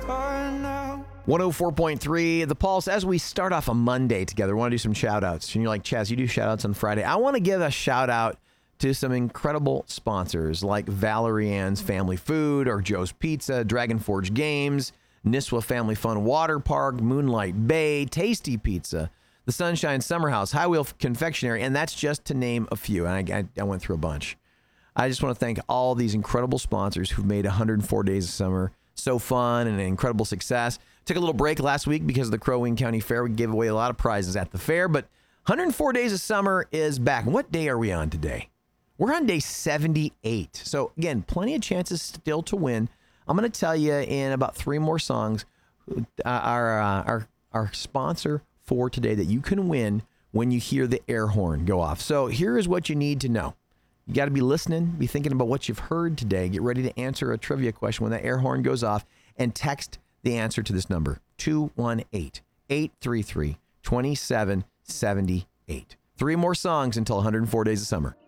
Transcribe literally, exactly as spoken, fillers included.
one oh four point three, The Pulse. As we start off a Monday together, I want to do some shout-outs. And you're like, Chaz, you do shout-outs on Friday. I want to give a shout-out to some incredible sponsors like Valerie Ann's Family Food or Joe's Pizza, Dragon Forge Games, Nisswa Family Fun Water Park, Moonlight Bay, Tasty Pizza, the Sunshine Summer House, High Wheel Confectionery, and that's just to name a few. And I, I, I went through a bunch. I just want to thank all these incredible sponsors who've made one hundred four Days of Summer so fun and an incredible success. Took a little break last week because of the Crow Wing County Fair. We gave away a lot of prizes at the fair, but one hundred four Days of Summer is back. What day are we on today? We're on day seventy-eight. So again, plenty of chances still to win. I'm going to tell you in about three more songs uh, our, uh, our, our sponsor for today that you can win when you hear the air horn go off. So here is what you need to know. You got to be listening, be thinking about what you've heard today. Get ready to answer a trivia question when that air horn goes off, and text the answer to this number, two one eight, eight three three, two seven seven eight. Three more songs until one hundred four Days of Summer.